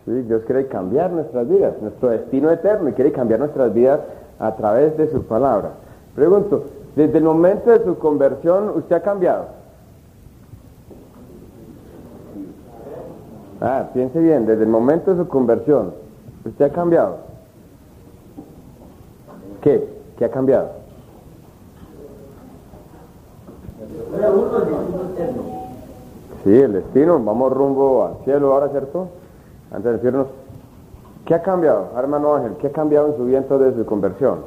¿sí? Dios quiere cambiar nuestras vidas, nuestro destino eterno, y quiere cambiar nuestras vidas a través de su palabra. Pregunto, desde el momento de su conversión, ¿usted ha cambiado? Piense bien, desde el momento de su conversión, ¿usted ha cambiado? ¿Qué? ¿Qué ha cambiado? Sí, el destino, vamos rumbo al cielo ahora, ¿cierto? Antes de decirnos, ¿qué ha cambiado, hermano Ángel? ¿Qué ha cambiado en su vida entonces de su conversión?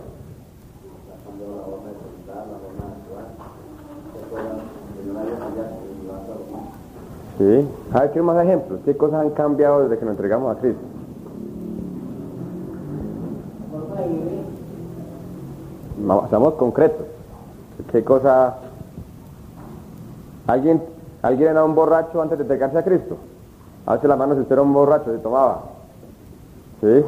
Sí. A ver, ¿qué más ejemplos? ¿Qué cosas han cambiado desde que nos entregamos a Cristo? Seamos concretos. ¿Qué cosa? ¿Alguien era un borracho antes de entregarse a Cristo? Hace la mano si usted era un borracho, se tomaba. ¿Sí?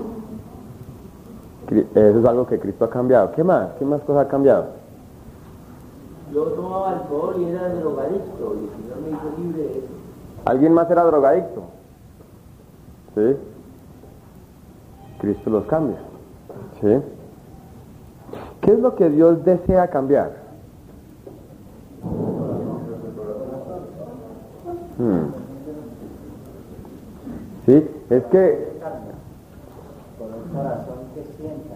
Eso es algo que Cristo ha cambiado. ¿Qué más? ¿Qué más cosas ha cambiado? Yo tomaba alcohol y era drogadicto, y el Señor me hizo libre de eso. ¿Alguien más era drogadicto? ¿Sí? Cristo los cambia. ¿Sí? ¿Qué es lo que Dios desea cambiar? Sí, es que Con el corazón que sienta.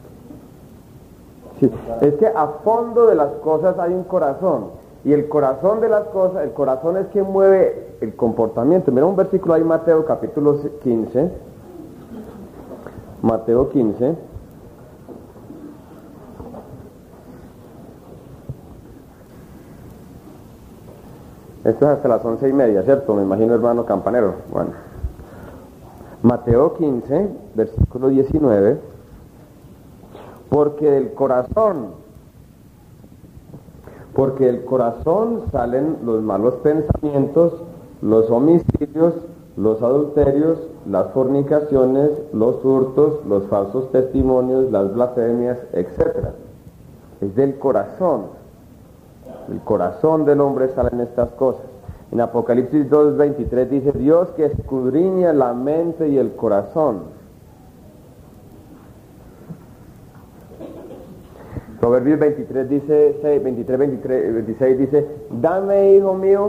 sí, es que a fondo de las cosas hay un corazón, y el corazón de las cosas, el corazón es quien mueve el comportamiento. Mira un versículo ahí, Mateo capítulo 15, Mateo 15. Esto es hasta las 11:30, ¿cierto? Me imagino, hermano campanero. Bueno. Mateo 15, versículo 19. Porque del corazón salen los malos pensamientos, los homicidios, los adulterios, las fornicaciones, los hurtos, los falsos testimonios, las blasfemias, etc. Es del corazón. El corazón del hombre salen estas cosas. En Apocalipsis 2:23 dice, Dios que escudriña la mente y el corazón. Proverbios 23 dice, 26 dice, dame, hijo mío,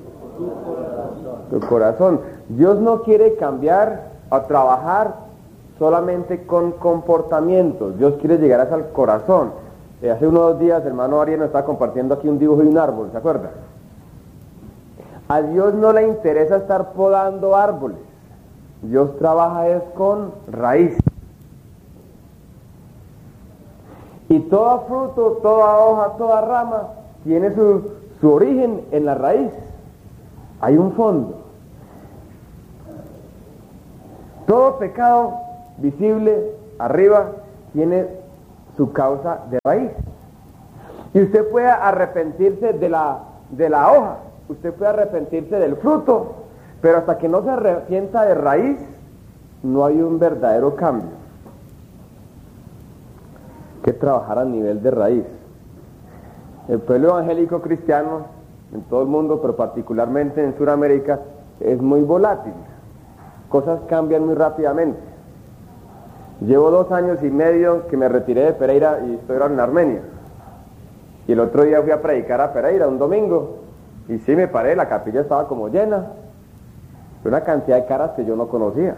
tu corazón. Dios no quiere cambiar o trabajar solamente con comportamientos. Dios quiere llegar hasta el corazón. Hace unos días el hermano Ariel nos estaba compartiendo aquí un dibujo de un árbol, ¿se acuerda? A Dios no le interesa estar podando árboles. Dios trabaja es con raíz. Y todo fruto, toda hoja, toda rama tiene su origen en la raíz. Hay un fondo. Todo pecado visible arriba tiene su causa de raíz. Y usted puede arrepentirse de la hoja, usted puede arrepentirse del fruto, pero hasta que no se arrepienta de raíz, no hay un verdadero cambio. Hay que trabajar a nivel de raíz. El pueblo evangélico cristiano, en todo el mundo, pero particularmente en Sudamérica, es muy volátil. Cosas cambian muy rápidamente. Llevo 2 años y medio que me retiré de Pereira y estoy ahora en Armenia. Y el otro día fui a predicar a Pereira, un domingo, y sí me paré, la capilla estaba como llena, de una cantidad de caras que yo no conocía.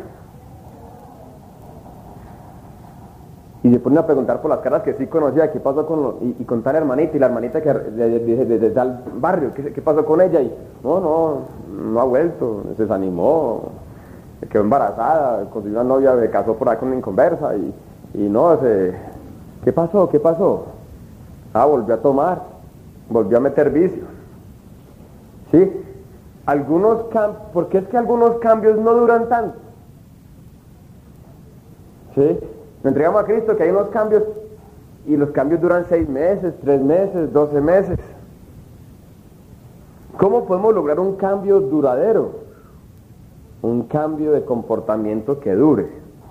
Y se ponen a preguntar por las caras que sí conocía, qué pasó con tal hermanita, y la hermanita que de tal barrio, ¿qué pasó con ella? Y no ha vuelto, se desanimó, se quedó embarazada, consiguió una novia, se casó por ahí con una inconversa, ¿qué pasó? Volvió a tomar, volvió a meter vicios. ¿Sí? Porque es que algunos cambios no duran tanto. ¿Sí? Nos entregamos a Cristo que hay unos cambios, y los cambios duran 6 meses, 3 meses, 12 meses. ¿Cómo podemos lograr un cambio duradero? Un cambio de comportamiento que dure.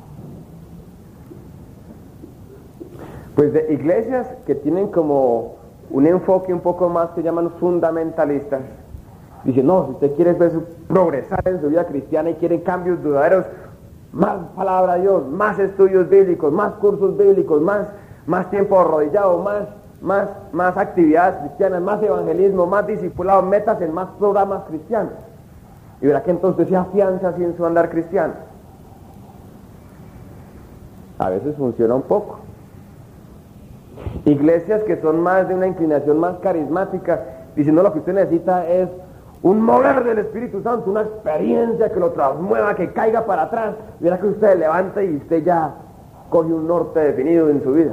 Pues de iglesias que tienen como un enfoque un poco más que llaman fundamentalistas, dicen, no, si usted quiere progresar en su vida cristiana y quiere cambios duraderos, más palabra de Dios, más estudios bíblicos, más cursos bíblicos, más tiempo arrodillado, más actividades cristianas, más evangelismo, más discipulado, metas en más programas cristianos. Y verá que entonces se afianza así en su andar cristiano. A veces funciona un poco. Iglesias que son más de una inclinación más carismática, diciendo lo que usted necesita es un mover del Espíritu Santo, una experiencia que lo transmueva, que caiga para atrás. Verá que usted se levanta y usted ya coge un norte definido en su vida.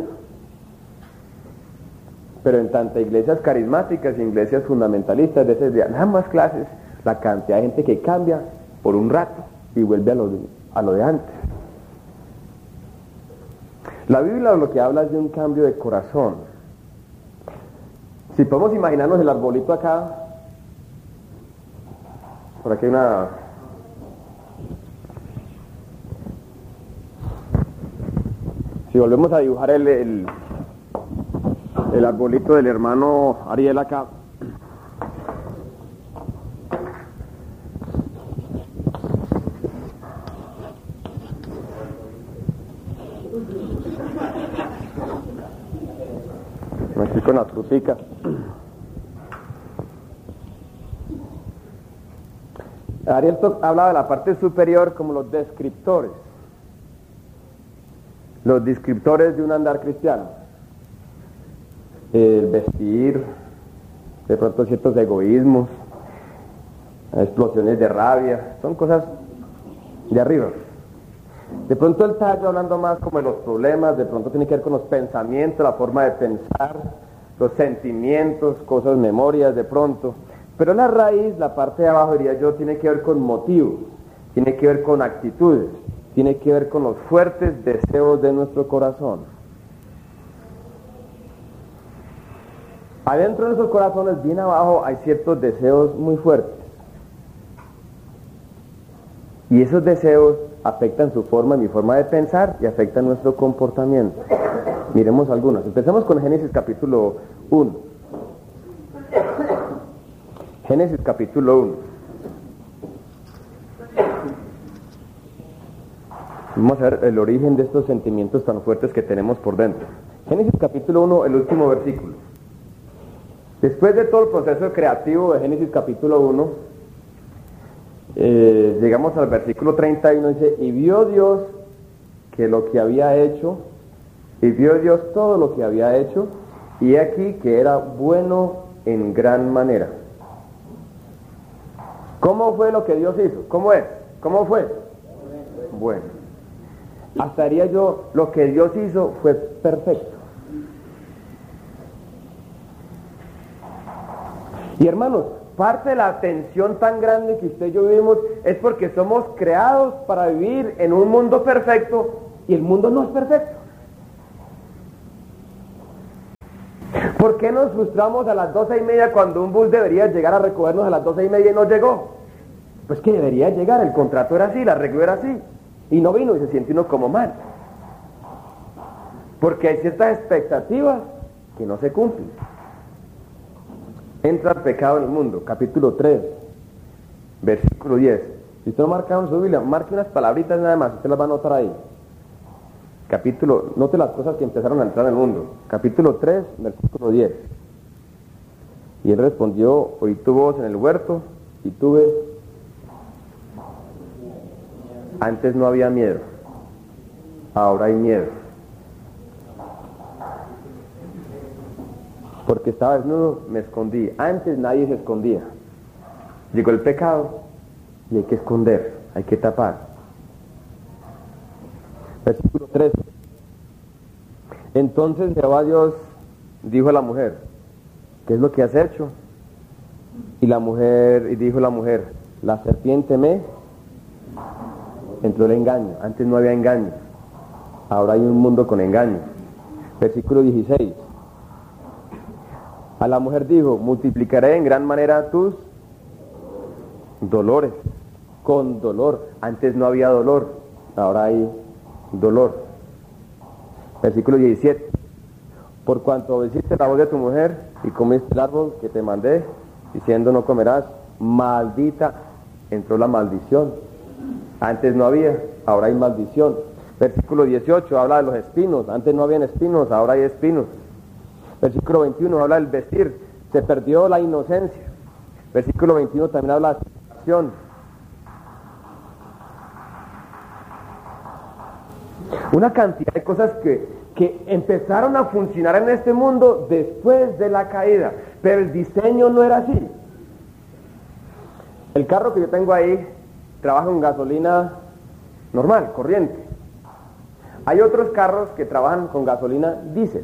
Pero en tanto iglesias carismáticas y iglesias fundamentalistas de esas días, nada más clases, la cantidad de gente que cambia por un rato y vuelve a lo de antes. La Biblia lo que habla es de un cambio de corazón. Si podemos imaginarnos el arbolito acá, por aquí hay una... Si volvemos a dibujar el arbolito del hermano Ariel acá, aquí con las fruticas. Ariel hablaba de la parte superior como los descriptores de un andar cristiano. El vestir, de pronto ciertos egoísmos, explosiones de rabia, son cosas de arriba. De pronto él está hablando más como de los problemas, de pronto tiene que ver con los pensamientos, la forma de pensar, los sentimientos, cosas, memorias de pronto. Pero la raíz, la parte de abajo diría yo, tiene que ver con motivos, tiene que ver con actitudes, tiene que ver con los fuertes deseos de nuestro corazón. Adentro de nuestros corazones, bien abajo, hay ciertos deseos muy fuertes. Y esos deseos afectan su forma, mi forma de pensar y afectan nuestro comportamiento. Miremos algunos. Empecemos con Génesis capítulo 1. Génesis capítulo 1. Vamos a ver el origen de estos sentimientos tan fuertes que tenemos por dentro. Génesis capítulo 1, el último versículo. Después de todo el proceso creativo de Génesis capítulo 1, llegamos al versículo 31, dice, y vio Dios que lo que había hecho, y vio Dios todo lo que había hecho, y aquí que era bueno en gran manera. ¿Cómo fue lo que Dios hizo? ¿Cómo es? ¿Cómo fue? Bueno. Hasta haría yo, lo que Dios hizo fue perfecto. Y hermanos, parte de la tensión tan grande que usted y yo vivimos es porque somos creados para vivir en un mundo perfecto y el mundo no es perfecto. ¿Por qué nos frustramos a las 12:30 cuando un bus debería llegar a recogernos a las 12:30 y no llegó? Pues que debería llegar, el contrato era así, la regla era así, y no vino y se siente uno como mal. Porque hay ciertas expectativas que no se cumplen. Entra el pecado en el mundo, capítulo 3, versículo 10. Si usted no marca en su Biblia, marque unas palabritas nada más, usted las va a anotar ahí. Note las cosas que empezaron a entrar en el mundo. Capítulo 3, versículo 10. Y él respondió, oí tu voz en el huerto y tuve... Antes no había miedo, ahora hay miedo. Porque estaba desnudo, me escondí. Antes nadie se escondía. Llegó el pecado y hay que esconder, hay que tapar. Versículo 13. Entonces Jehová Dios dijo a la mujer, ¿qué es lo que has hecho? Y dijo la mujer, la serpiente me entró el engaño. Antes no había engaño, ahora hay un mundo con engaño. Versículo 16. A la mujer dijo, multiplicaré en gran manera tus dolores, con dolor. Antes no había dolor, ahora hay dolor. Versículo 17. Por cuanto obedeciste la voz de tu mujer y comiste el árbol que te mandé, diciendo no comerás, maldita, entró la maldición. Antes no había, ahora hay maldición. Versículo 18 habla de los espinos. Antes no habían espinos, ahora hay espinos. Versículo 21 habla del vestir. Se perdió la inocencia. Versículo 21 también habla de la acción. Una cantidad de cosas que empezaron a funcionar en este mundo después de la caída. Pero el diseño no era así. El carro que yo tengo ahí trabaja con gasolina normal, corriente. Hay otros carros que trabajan con gasolina diésel.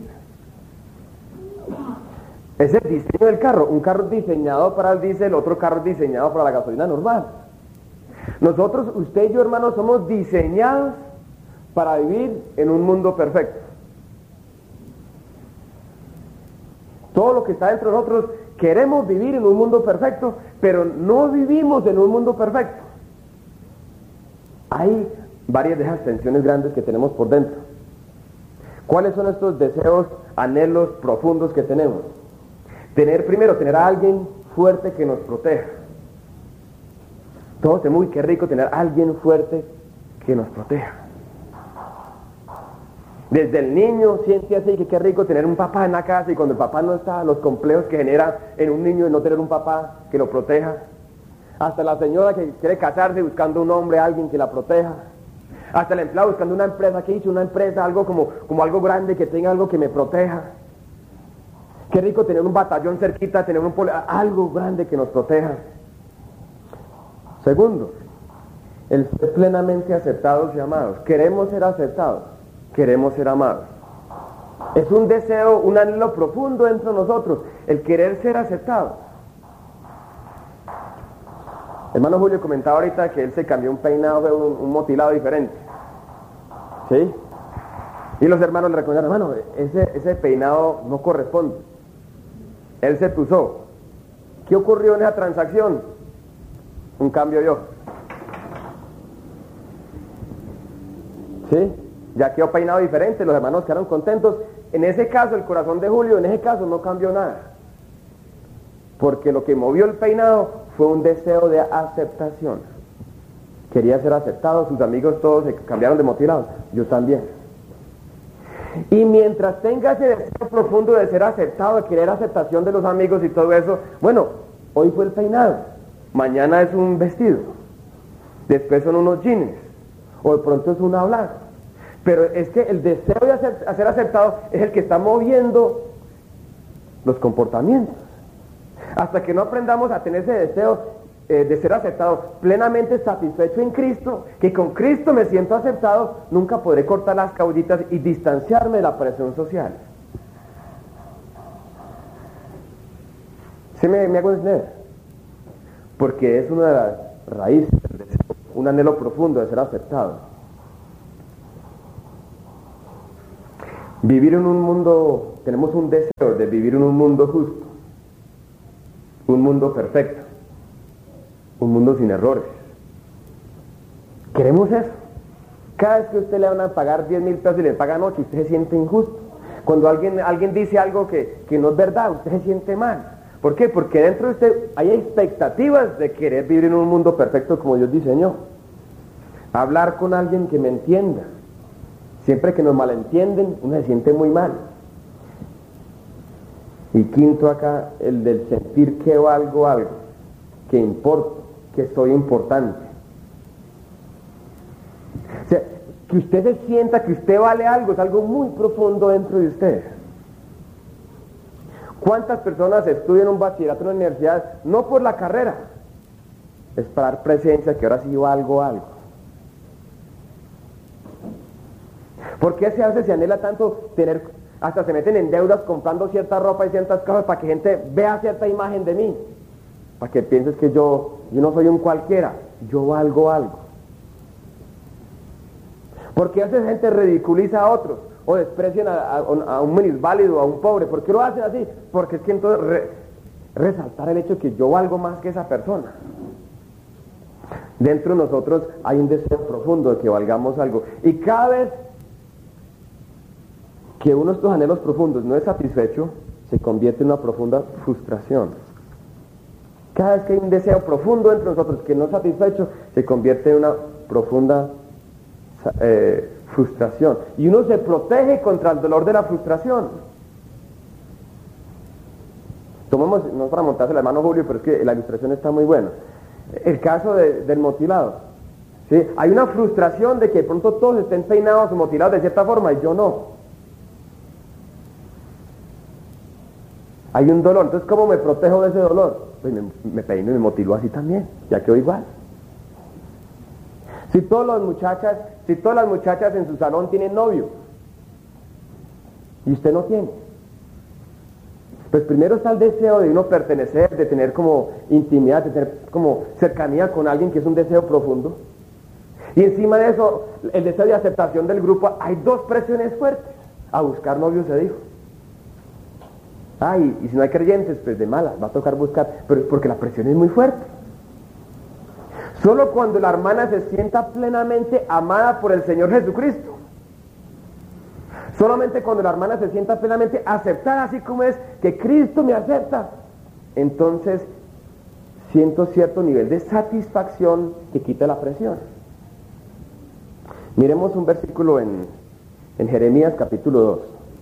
Es el diseño del carro. Un carro diseñado para el diésel, otro carro diseñado para la gasolina normal. Nosotros, usted y yo, hermanos, somos diseñados para vivir en un mundo perfecto. Todo lo que está dentro de nosotros, queremos vivir en un mundo perfecto, pero no vivimos en un mundo perfecto. Hay varias de esas tensiones grandes que tenemos por dentro. ¿Cuáles son estos deseos, anhelos profundos que tenemos? Tener a alguien fuerte que nos proteja. Todos tenemos, uy, qué rico tener a alguien fuerte que nos proteja. Desde el niño siente así que qué rico tener un papá en la casa, y cuando el papá no está, los complejos que genera en un niño de no tener un papá que lo proteja. Hasta la señora que quiere casarse buscando un hombre, alguien que la proteja. Hasta el empleado buscando una empresa, que hizo una empresa, algo como algo grande, que tenga algo que me proteja. Qué rico tener un batallón cerquita, tener algo grande que nos proteja. Segundo, el ser plenamente aceptados y amados. Queremos ser aceptados, queremos ser amados. Es un deseo, un anhelo profundo dentro de nosotros, el querer ser aceptados. Hermano Julio comentaba ahorita que él se cambió un peinado, un motilado diferente. ¿Sí? Y los hermanos le reconocieron, hermano, ese peinado no corresponde. Él se tusó. ¿Qué ocurrió en esa transacción? Un cambio yo. ¿Sí? Ya quedó peinado diferente, los hermanos quedaron contentos. En ese caso, el corazón de Julio, en ese caso no cambió nada. Porque lo que movió el peinado fue un deseo de aceptación. Quería ser aceptado, sus amigos todos se cambiaron de motilados, yo también. Y mientras tenga ese deseo profundo de ser aceptado, de querer aceptación de los amigos y todo eso, bueno, hoy fue el peinado, mañana es un vestido, después son unos jeans, o de pronto es un hablar. Pero es que el deseo de ser aceptado es el que está moviendo los comportamientos. Hasta que no aprendamos a tener ese deseo de ser aceptado, plenamente satisfecho en Cristo, que con Cristo me siento aceptado, nunca podré cortar las caudillas y distanciarme de la presión social. ¿Sí me hago entender? Porque es una de las raíces del deseo, un anhelo profundo de ser aceptado. Vivir en un mundo, tenemos un deseo de vivir en un mundo justo, un mundo perfecto, un mundo sin errores. ¿Queremos eso? Cada vez que a usted le van a pagar 10,000 pesos y le pagan 8, usted se siente injusto. Cuando alguien dice algo que no es verdad, usted se siente mal. ¿Por qué? Porque dentro de usted hay expectativas de querer vivir en un mundo perfecto como Dios diseñó. Hablar con alguien que me entienda. Siempre que nos malentienden, uno se siente muy mal. Y quinto acá, el del sentir que valgo algo, que importo, que soy importante. O sea, que usted se sienta que usted vale algo, es algo muy profundo dentro de usted. ¿Cuántas personas estudian un bachillerato en la universidad? No por la carrera, es para dar presencia, que ahora sí valgo algo. ¿Por qué se anhela tanto tener, hasta se meten en deudas comprando cierta ropa y ciertas cosas para que gente vea cierta imagen de mí? Para que pienses que yo no soy un cualquiera, yo valgo algo. ¿Por qué hace gente ridiculiza a otros o desprecian a un minusválido, a un pobre? ¿Por qué lo hacen así? Porque es que entonces resaltar el hecho de que yo valgo más que esa persona. Dentro de nosotros hay un deseo profundo de que valgamos algo. Y cada vez que uno de estos anhelos profundos no es satisfecho, se convierte en una profunda frustración. Cada vez que hay un deseo profundo entre nosotros que no es satisfecho, se convierte en una profunda frustración. Y uno se protege contra el dolor de la frustración. Tomemos, no para montarse el hermano Julio, pero es que la ilustración está muy buena. El caso del motilado. ¿Sí? Hay una frustración de que de pronto todos estén peinados o motilados de cierta forma y yo no. Hay un dolor, entonces ¿cómo me protejo de ese dolor? Pues me peino y me motilo así también, ya quedo igual. Si todas las muchachas en su salón tienen novio y usted no tiene, pues primero está el deseo de uno pertenecer, de tener como intimidad, de tener como cercanía con alguien, que es un deseo profundo. Y encima de eso, el deseo de aceptación del grupo. Hay dos presiones fuertes. A buscar novio se dijo. Y si no hay creyentes, pues de malas, va a tocar buscar, pero es porque la presión es muy fuerte. Solo cuando la hermana se sienta plenamente amada por el Señor Jesucristo, solamente cuando la hermana se sienta plenamente aceptada así como es, que Cristo me acepta, entonces siento cierto nivel de satisfacción que quita la presión. Miremos un versículo en Jeremías capítulo 2.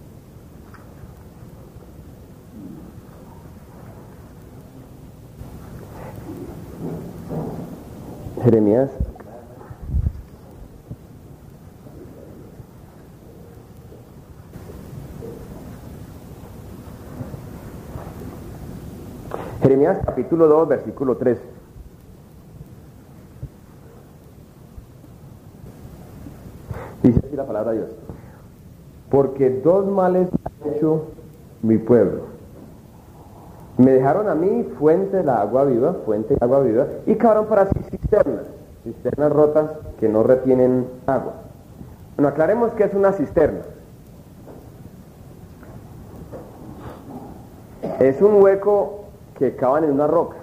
Jeremías capítulo 2, versículo 3. Dice así la palabra de Dios: porque dos males ha hecho mi pueblo. Me dejaron a mí fuente de agua viva, y cavaron para sí cisternas rotas que no retienen agua. Bueno, aclaremos qué es una cisterna. Es un hueco que cavan en una roca.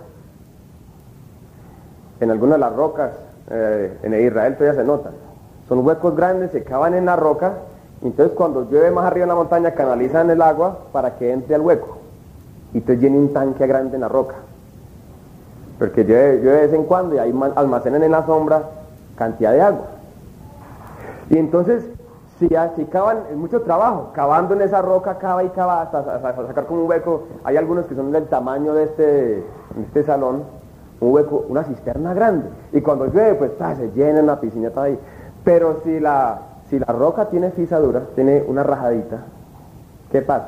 En algunas de las rocas en Israel todavía se notan. Son huecos grandes, se cavan en la roca, y entonces cuando llueve más arriba en la montaña canalizan el agua para que entre al hueco. Y entonces llena un tanque grande en la roca. Porque llueve de vez en cuando y ahí almacenan en la sombra cantidad de agua. Y entonces, si cavan, es mucho trabajo, cavando en esa roca, cava y cava hasta sacar como un hueco. Hay algunos que son del tamaño de este salón, un hueco, una cisterna grande. Y cuando llueve, pues se llena la piscineta ahí. Pero si la roca tiene fisadura, tiene una rajadita, ¿qué pasa?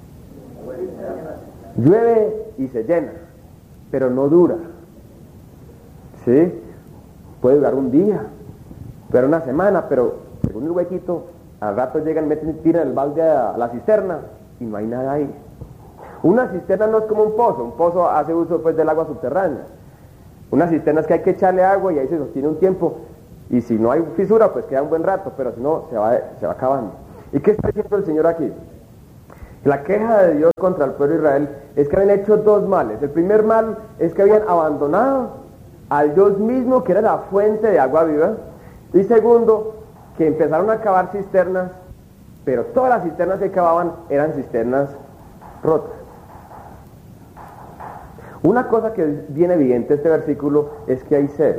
Llueve y se llena, pero no dura. ¿Sí? Puede durar un día, puede durar una semana, pero según el huequito, al rato llegan, tiran el balde a la cisterna y no hay nada ahí. Una cisterna no es como un pozo hace uso pues del agua subterránea. Una cisterna es que hay que echarle agua y ahí se sostiene un tiempo, y si no hay fisura pues queda un buen rato, pero si no se va acabando. ¿Y qué está diciendo el Señor aquí? La queja de Dios contra el pueblo de Israel es que habían hecho dos males. El primer mal es que habían abandonado al Dios mismo, que era la fuente de agua viva. Y segundo, que empezaron a cavar cisternas, pero todas las cisternas que cavaban eran cisternas rotas. Una cosa que es bien evidente este versículo es que hay sed.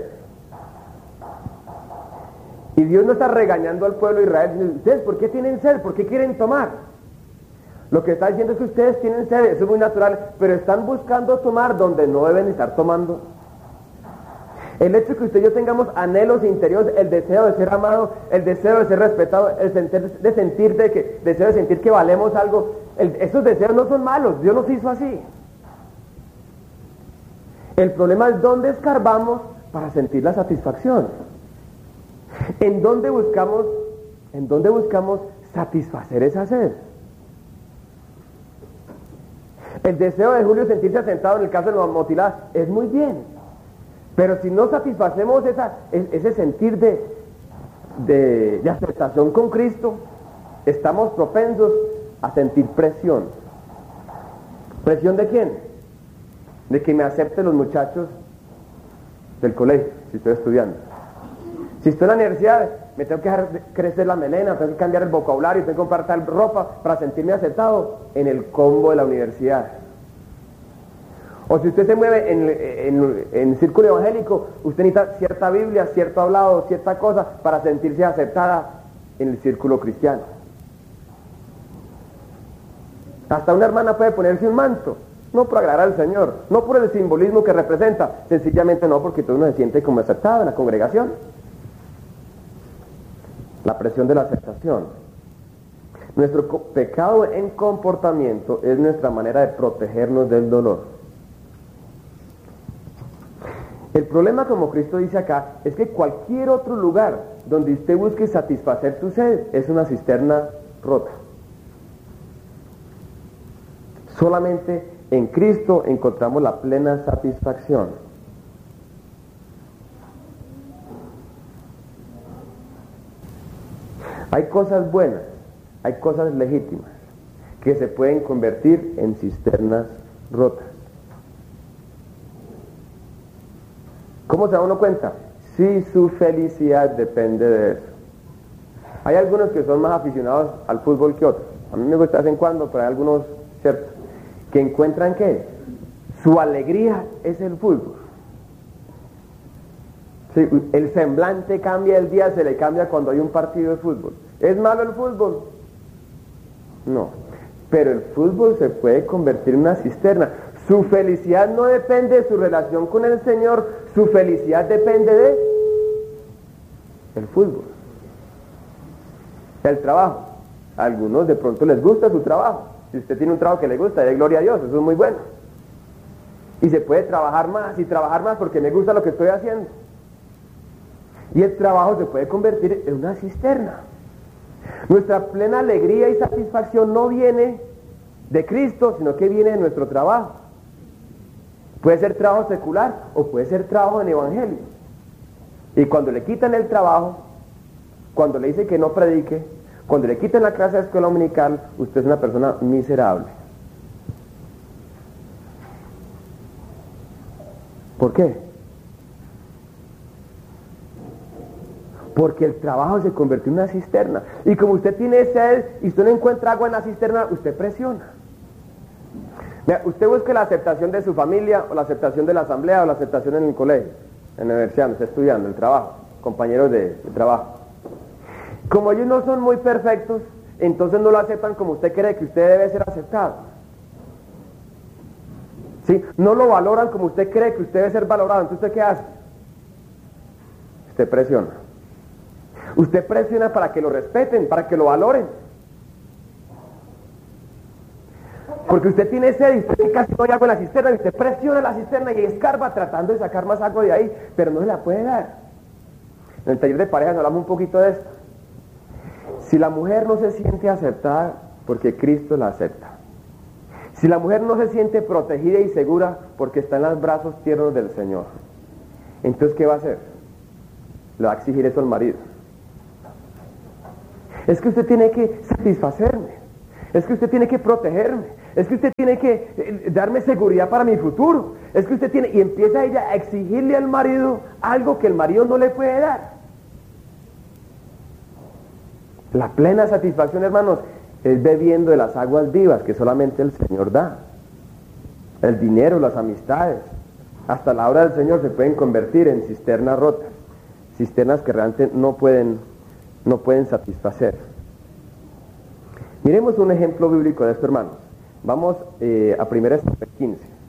Y Dios no está regañando al pueblo de Israel. ¿Ustedes por qué tienen sed? ¿Por qué quieren tomar? Lo que está diciendo es que ustedes tienen sed, eso es muy natural, pero están buscando tomar donde no deben estar tomando. El hecho de que usted y yo tengamos anhelos interiores, el deseo de ser amado, el deseo de ser respetado, el deseo de sentir que valemos algo, esos deseos no son malos, Dios los hizo así. El problema es dónde escarbamos para sentir la satisfacción. ¿En dónde buscamos satisfacer esa sed? El deseo de Julio sentirse sentado en el caso de la motilada es muy bien, pero si no satisfacemos ese sentir de aceptación con Cristo, estamos propensos a sentir presión. ¿Presión de quién? De que me acepten los muchachos del colegio, si estoy estudiando. Si estoy en la universidad, me tengo que dejar crecer la melena, tengo que cambiar el vocabulario, tengo que comprar tal ropa para sentirme aceptado en el combo de la universidad. O si usted se mueve en círculo evangélico, usted necesita cierta Biblia, cierto hablado, cierta cosa para sentirse aceptada en el círculo cristiano. Hasta una hermana puede ponerse un manto, no por agradar al Señor, no por el simbolismo que representa, sencillamente no, porque todo uno se siente como aceptado en la congregación. La presión de la aceptación. Nuestro pecado en comportamiento es nuestra manera de protegernos del dolor. El problema, como Cristo dice acá, es que cualquier otro lugar donde usted busque satisfacer su sed es una cisterna rota. Solamente en Cristo encontramos la plena satisfacción. Hay cosas buenas, hay cosas legítimas que se pueden convertir en cisternas rotas. ¿Cómo se da uno cuenta? Si su felicidad depende de eso. Hay algunos que son más aficionados al fútbol que otros. A mí me gusta de vez en cuando, pero hay algunos, ¿cierto?, que encuentran que su alegría es el fútbol. Sí, el semblante cambia, el día se le cambia cuando hay un partido de fútbol. ¿Es malo el fútbol? No, pero el fútbol se puede convertir en una cisterna. Su felicidad no depende de su relación con el Señor, su felicidad depende de el fútbol. El trabajo. A algunos de pronto les gusta su trabajo. Si usted tiene un trabajo que le gusta, dé gloria a Dios, eso es muy bueno. Y se puede trabajar más y trabajar más porque me gusta lo que estoy haciendo. Y el trabajo se puede convertir en una cisterna. Nuestra plena alegría y satisfacción no viene de Cristo, sino que viene de nuestro trabajo. Puede ser trabajo secular o puede ser trabajo en evangelio. Y cuando le quitan el trabajo, cuando le dicen que no predique, cuando le quitan la clase de escuela dominical, usted es una persona miserable. ¿Por qué? Porque el trabajo se convirtió en una cisterna. Y como usted tiene sed y usted no encuentra agua en la cisterna, usted presiona. Mira, usted busca la aceptación de su familia, o la aceptación de la asamblea, o la aceptación en el colegio, en la universidad, donde está estudiando, el trabajo, compañeros de trabajo. Como ellos no son muy perfectos, entonces no lo aceptan como usted cree que usted debe ser aceptado. ¿Sí? No lo valoran como usted cree que usted debe ser valorado. Entonces, ¿usted qué hace? Usted presiona. Usted presiona para que lo respeten, para que lo valoren. Porque usted tiene sed y usted casi no hay agua en la cisterna y usted presiona la cisterna y escarba tratando de sacar más agua de ahí, pero no se la puede dar. En el taller de parejas hablamos un poquito de esto. Si la mujer no se siente aceptada, porque Cristo la acepta. Si la mujer no se siente protegida y segura, porque está en los brazos tiernos del Señor, entonces ¿qué va a hacer? Le va a exigir eso al marido. Es que usted tiene que satisfacerme, es que usted tiene que protegerme, es que usted tiene que darme seguridad para mi futuro, es que usted tiene... Y empieza ella a exigirle al marido algo que el marido no le puede dar. La plena satisfacción, hermanos, es bebiendo de las aguas vivas que solamente el Señor da. El dinero, las amistades, hasta la obra del Señor se pueden convertir en cisternas rotas, cisternas que realmente no pueden satisfacer. Miremos un ejemplo bíblico de esto, hermanos. Vamos a 1 Samuel 15.